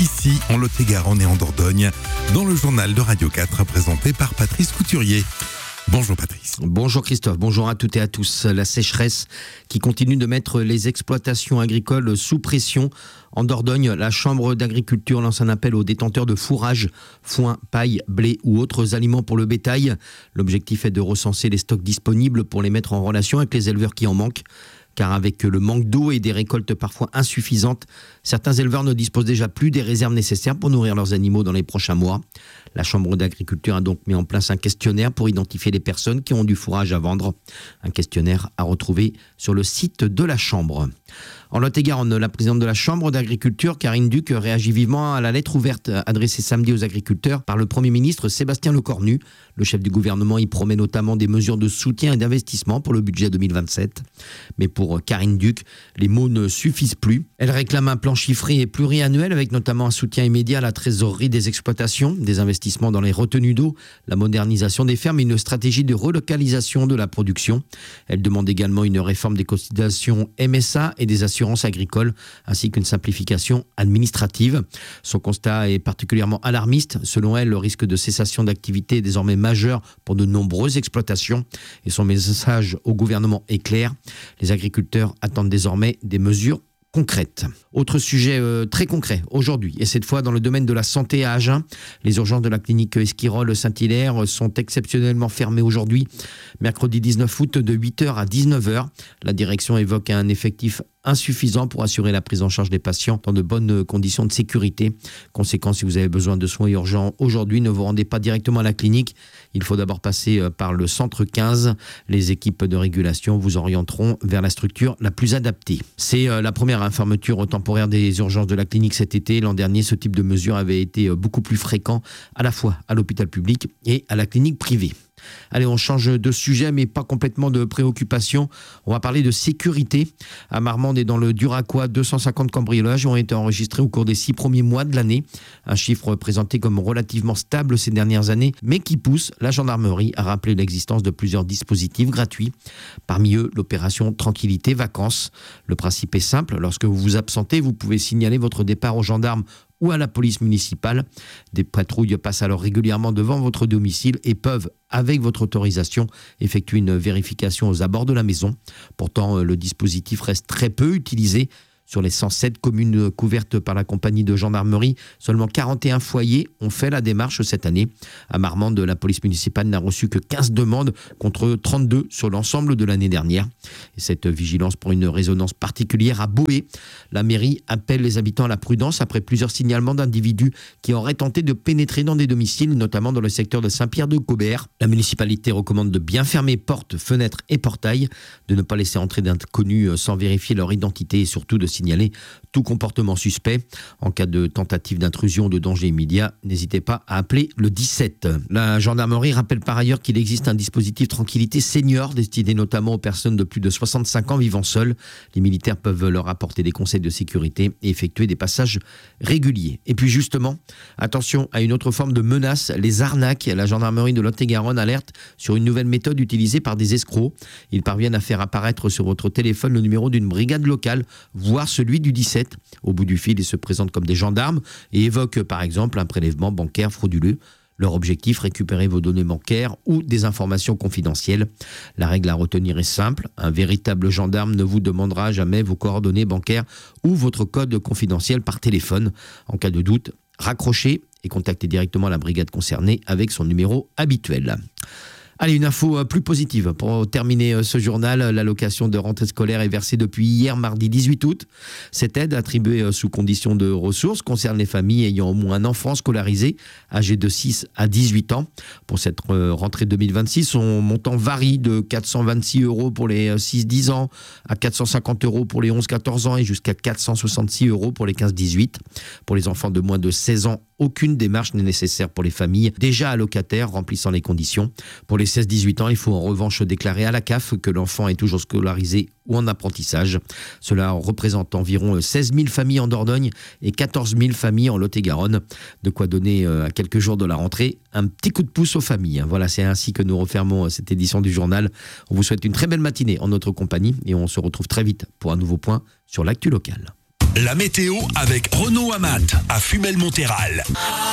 ici en Lot-et-Garonne et en Dordogne, dans le journal de Radio 4 présenté par Patrice Couturier. Bonjour Patrice. Bonjour Christophe, bonjour à toutes et à tous. La sécheresse qui continue de mettre les exploitations agricoles sous pression. En Dordogne, la Chambre d'agriculture lance un appel aux détenteurs de fourrage, foin, paille, blé ou autres aliments pour le bétail. L'objectif est de recenser les stocks disponibles pour les mettre en relation avec les éleveurs qui en manquent. Car avec le manque d'eau et des récoltes parfois insuffisantes, certains éleveurs ne disposent déjà plus des réserves nécessaires pour nourrir leurs animaux dans les prochains mois. La Chambre d'agriculture a donc mis en place un questionnaire pour identifier les personnes qui ont du fourrage à vendre. Un questionnaire à retrouver sur le site de la Chambre. En Lot-et-Garonne, la présidente de la Chambre d'agriculture, Karine Duc, réagit vivement à la lettre ouverte adressée samedi aux agriculteurs par le Premier ministre Sébastien Lecornu. Le chef du gouvernement y promet notamment des mesures de soutien et d'investissement pour le budget 2027. Mais pour Karine Duc, les mots ne suffisent plus. Elle réclame un plan chiffré et pluriannuel avec notamment un soutien immédiat à la trésorerie des exploitations, des investissements dans les retenues d'eau, la modernisation des fermes et une stratégie de relocalisation de la production. Elle demande également une réforme des cotisations MSA et des assurances agricoles, ainsi qu'une simplification administrative. Son constat est particulièrement alarmiste. Selon elle, le risque de cessation d'activité est désormais majeur pour de nombreuses exploitations. Et son message au gouvernement est clair. Les agriculteurs attendent désormais des mesures concrètes. Autre sujet très concret aujourd'hui, et cette fois dans le domaine de la santé à Agen. Les urgences de la clinique Esquirol-Saint-Hilaire sont exceptionnellement fermées aujourd'hui, mercredi 19 août de 8h à 19h. La direction évoque un effectif insuffisant pour assurer la prise en charge des patients dans de bonnes conditions de sécurité. Conséquence, si vous avez besoin de soins urgents aujourd'hui, ne vous rendez pas directement à la clinique. Il faut d'abord passer par le centre 15. Les équipes de régulation vous orienteront vers la structure la plus adaptée. C'est la première fermeture temporaire des urgences de la clinique cet été. L'an dernier, ce type de mesure avait été beaucoup plus fréquent, à la fois à l'hôpital public et à la clinique privée. Allez, on change de sujet, mais pas complètement de préoccupation. On va parler de sécurité. À Marmande et dans le Duracois, 250 cambriolages ont été enregistrés au cours des 6 premiers mois de l'année. Un chiffre présenté comme relativement stable ces dernières années, mais qui pousse la gendarmerie à rappeler l'existence de plusieurs dispositifs gratuits. Parmi eux, l'opération Tranquillité Vacances. Le principe est simple. Lorsque vous vous absentez, vous pouvez signaler votre départ aux gendarmes ou à la police municipale. Des patrouilles passent alors régulièrement devant votre domicile et peuvent, avec votre autorisation, effectuer une vérification aux abords de la maison. Pourtant, le dispositif reste très peu utilisé. Sur les 107 communes couvertes par la compagnie de gendarmerie, seulement 41 foyers ont fait la démarche cette année. À Marmande, la police municipale n'a reçu que 15 demandes contre 32 sur l'ensemble de l'année dernière. Et cette vigilance prend une résonance particulière à Boé. La mairie appelle les habitants à la prudence après plusieurs signalements d'individus qui auraient tenté de pénétrer dans des domiciles, notamment dans le secteur de Saint-Pierre-de-Cobert. La municipalité recommande de bien fermer portes, fenêtres et portails, de ne pas laisser entrer d'inconnus sans vérifier leur identité et surtout de signaler tout comportement suspect. En cas de tentative d'intrusion ou de danger immédiat, n'hésitez pas à appeler le 17. La gendarmerie rappelle par ailleurs qu'il existe un dispositif Tranquillité Senior destiné notamment aux personnes de plus de 65 ans vivant seules. Les militaires peuvent leur apporter des conseils de sécurité et effectuer des passages réguliers. Et puis justement, attention à une autre forme de menace, les arnaques. La gendarmerie de Lot-et-Garonne alerte sur une nouvelle méthode utilisée par des escrocs. Ils parviennent à faire apparaître sur votre téléphone le numéro d'une brigade locale, voire celui du 17. Au bout du fil, ils se présentent comme des gendarmes et évoquent par exemple un prélèvement bancaire frauduleux. Leur objectif, récupérer vos données bancaires ou des informations confidentielles. La règle à retenir est simple. Un véritable gendarme ne vous demandera jamais vos coordonnées bancaires ou votre code confidentiel par téléphone. En cas de doute, raccrochez et contactez directement la brigade concernée avec son numéro habituel. Allez, une info plus positive. Pour terminer ce journal, l'allocation de rentrée scolaire est versée depuis hier, mardi 18 août. Cette aide, attribuée sous condition de ressources, concerne les familles ayant au moins un enfant scolarisé, âgé de 6 à 18 ans. Pour cette rentrée 2026, son montant varie de 426 € pour les 6-10 ans, à 450 € pour les 11-14 ans et jusqu'à 466 € pour les 15-18. Pour les enfants de moins de 16 ans, aucune démarche n'est nécessaire pour les familles déjà allocataires remplissant les conditions. Pour les 16-18 ans, il faut en revanche déclarer à la CAF que l'enfant est toujours scolarisé ou en apprentissage. Cela représente environ 16 000 familles en Dordogne et 14 000 familles en Lot-et-Garonne. De quoi donner à quelques jours de la rentrée un petit coup de pouce aux familles. Voilà, c'est ainsi que nous refermons cette édition du journal. On vous souhaite une très belle matinée en notre compagnie et on se retrouve très vite pour un nouveau point sur l'actu locale. La météo avec Renault Amat à Fumel-Montéral.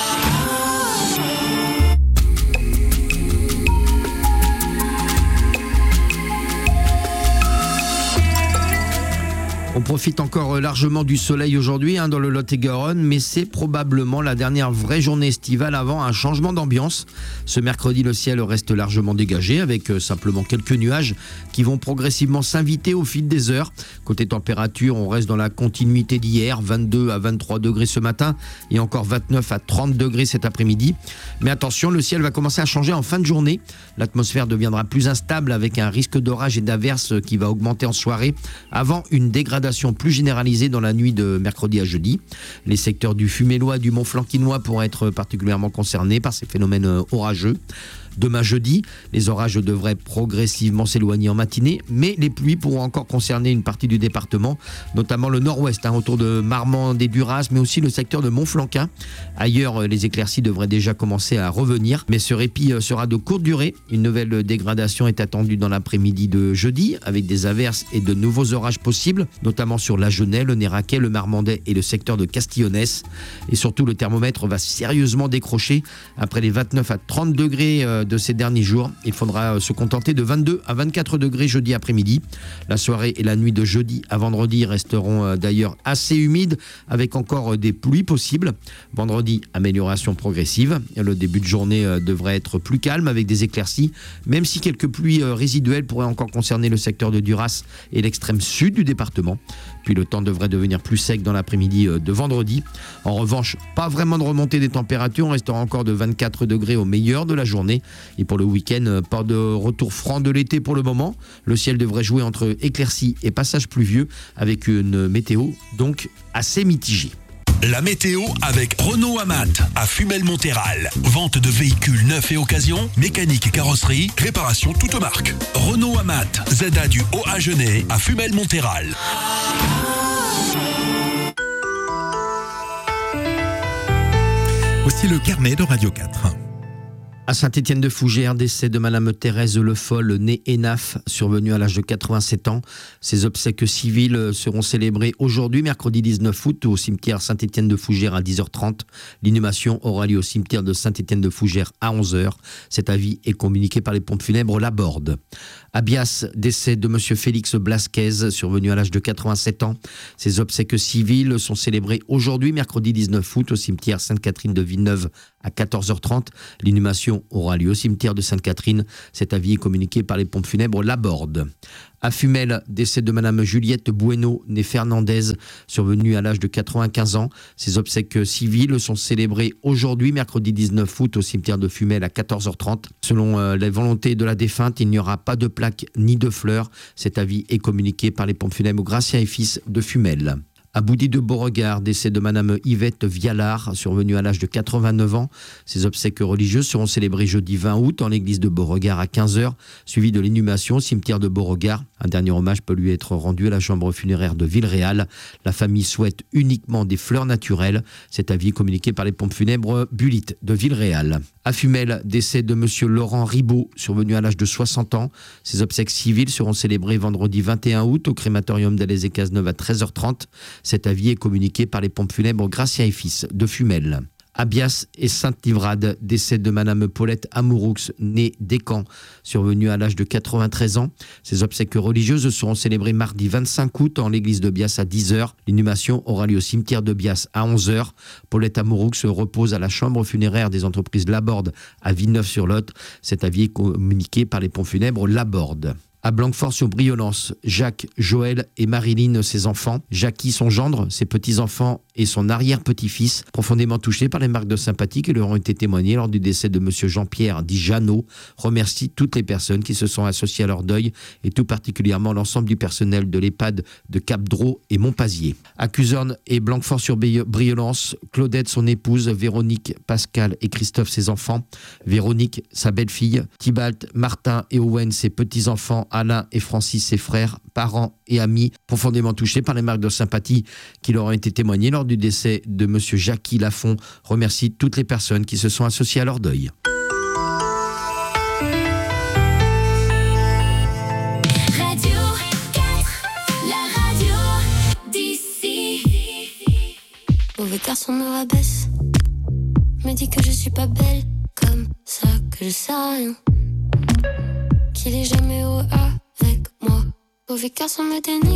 On profite encore largement du soleil aujourd'hui dans le Lot-et-Garonne, mais c'est probablement la dernière vraie journée estivale avant un changement d'ambiance. Ce mercredi, le ciel reste largement dégagé avec simplement quelques nuages qui vont progressivement s'inviter au fil des heures. Côté température, on reste dans la continuité d'hier, 22 à 23 degrés ce matin et encore 29 à 30 degrés cet après-midi. Mais attention, le ciel va commencer à changer en fin de journée. L'atmosphère deviendra plus instable avec un risque d'orage et d'averse qui va augmenter en soirée avant une dégradation plus généralisée dans la nuit de mercredi à jeudi. Les secteurs du Fumélois et du Mont-Flanquinois pourraient être particulièrement concernés par ces phénomènes orageux. Demain jeudi, les orages devraient progressivement s'éloigner en matinée, mais les pluies pourront encore concerner une partie du département, notamment le nord-ouest, autour de Marmande et Duras, mais aussi le secteur de Montflanquin. Ailleurs, les éclaircies devraient déjà commencer à revenir, mais ce répit sera de courte durée. Une nouvelle dégradation est attendue dans l'après-midi de jeudi, avec des averses et de nouveaux orages possibles, notamment sur la Genêt, le Néraquais, le Marmandais et le secteur de Castillonnès. Et surtout, le thermomètre va sérieusement décrocher. Après les 29 à 30 degrés de ces derniers jours, il faudra se contenter de 22 à 24 degrés jeudi après-midi. La soirée et la nuit de jeudi à vendredi resteront d'ailleurs assez humides avec encore des pluies possibles. Vendredi, amélioration progressive. Le début de journée devrait être plus calme avec des éclaircies, même si quelques pluies résiduelles pourraient encore concerner le secteur de Duras et l'extrême sud du département. Puis le temps devrait devenir plus sec dans l'après-midi de vendredi. En revanche, pas vraiment de remontée des températures, on restera encore de 24 degrés au meilleur de la journée. Et pour le week-end, pas de retour franc de l'été pour le moment. Le ciel devrait jouer entre éclaircies et passages pluvieux avec une météo donc assez mitigée. La météo avec Renault Amat à Fumel-Montéral. Vente de véhicules neufs et occasion, mécanique et carrosserie, réparation toute marque. Renault Amat, ZA du Haut-à-Genêt à Fumel-Montéral. Voici le carnet de Radio 4. À Saint-Étienne-de-Fougères, décès de Madame Thérèse Le Foll, née Enaf, survenue à l'âge de 87 ans. Ses obsèques civiles seront célébrées aujourd'hui, mercredi 19 août, au cimetière Saint-Étienne-de-Fougères à 10h30. L'inhumation aura lieu au cimetière de Saint-Étienne-de-Fougères à 11h. Cet avis est communiqué par les pompes funèbres Laborde. À Bias, décès de Monsieur Félix Blasquez, survenu à l'âge de 87 ans. Ses obsèques civiles sont célébrées aujourd'hui, mercredi 19 août, au cimetière Sainte-Catherine de Villeneuve à 14h30. L'inhumation aura lieu au cimetière de Sainte-Catherine. Cet avis est communiqué par les pompes funèbres Laborde. À Fumel, décès de Madame Juliette Bueno, née Fernandez, survenue à l'âge de 95 ans. Ses obsèques civiles sont célébrées aujourd'hui, mercredi 19 août, au cimetière de Fumel à 14h30. Selon les volontés de la défunte, il n'y aura pas de plaque ni de fleurs. Cet avis est communiqué par les pompes funèbres Gratien et Fils de Fumel. À Boudy de Beauregard, décès de Madame Yvette Vialard, survenue à l'âge de 89 ans. Ses obsèques religieuses seront célébrées jeudi 20 août en l'église de Beauregard à 15h, suivi de l'inhumation au cimetière de Beauregard. Un dernier hommage peut lui être rendu à la chambre funéraire de Villeréal. La famille souhaite uniquement des fleurs naturelles. Cet avis est communiqué par les pompes funèbres Bulit de Villeréal. À Fumel, décès de Monsieur Laurent Ribaud, survenu à l'âge de 60 ans. Ses obsèques civiles seront célébrées vendredi 21 août au crématorium d'Alès et Cazeneuve à 13h30. Cet avis est communiqué par les pompes funèbres Gratien et Fils de Fumel. À Bias et Sainte-Livrade, décès de Madame Paulette Amouroux, née Descamps, survenue à l'âge de 93 ans. Ses obsèques religieuses seront célébrées mardi 25 août en l'église de Bias à 10h. L'inhumation aura lieu au cimetière de Bias à 11h. Paulette Amouroux repose à la chambre funéraire des entreprises Laborde à Villeneuve-sur-Lot. Cet avis est communiqué par les pompes funèbres Laborde. À Blanquefort-sur-Briolance, Jacques, Joël et Marilyn, ses enfants, Jackie, son gendre, ses petits-enfants et son arrière-petit-fils, profondément touchés par les marques de sympathie qui leur ont été témoignées lors du décès de Monsieur Jean-Pierre, dit Jeannot, remercie toutes les personnes qui se sont associées à leur deuil et tout particulièrement l'ensemble du personnel de l'EHPAD de Cap-Dro et Montpazier. À Cuzorne et Blanquefort-sur-Briolance, Claudette, son épouse, Véronique, Pascal et Christophe, ses enfants, Véronique, sa belle-fille, Thibalt, Martin et Owen, ses petits-enfants, Alain et Francis, ses frères, parents et amis, profondément touchés par les marques de sympathie qui leur ont été témoignées lors du décès de Monsieur Jackie Lafont, remercie toutes les personnes qui se sont associées à leur deuil. Radio 4, la radio d'ici. garçon me rabaisse, me dit que je suis pas belle, comme ça que je sais rien, qu'il est jamais heureux avec moi. Mauvais garçon me dénigre.